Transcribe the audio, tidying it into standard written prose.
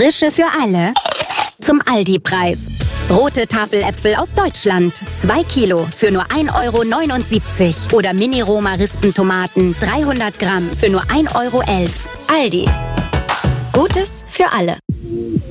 Frische für alle zum Aldi-Preis. Rote Tafeläpfel aus Deutschland. 2 Kilo für nur 1,79 € oder Mini-Roma-Rispentomaten 300 Gramm für nur 1,11 €. Aldi. Gutes für alle.